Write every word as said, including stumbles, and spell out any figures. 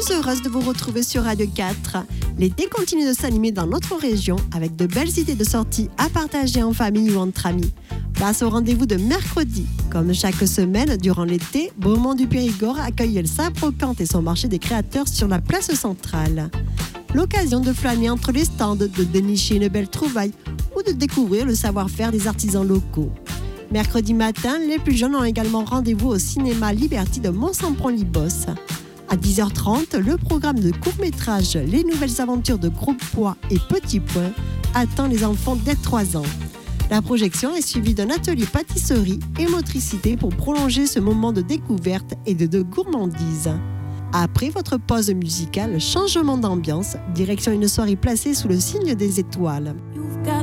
plus heureuse de vous retrouver sur Radio quatre. L'été continue de s'animer dans notre région avec de belles idées de sorties à partager en famille ou entre amis. Place au rendez-vous de mercredi. Comme chaque semaine, durant l'été, Beaumont du Périgord accueille le Saint-Brocante et son marché des créateurs sur la place centrale. L'occasion de flâner entre les stands, de dénicher une belle trouvaille ou de découvrir le savoir-faire des artisans locaux. Mercredi matin, les plus jeunes ont également rendez-vous au cinéma Liberty de Mont-Sampron-Libos. À dix heures trente, le programme de court-métrage Les nouvelles aventures de Gros Pois et Petit Point attend les enfants dès trois ans. La projection est suivie d'un atelier pâtisserie et motricité pour prolonger ce moment de découverte et de, de gourmandise. Après votre pause musicale, changement d'ambiance, direction une soirée placée sous le signe des étoiles.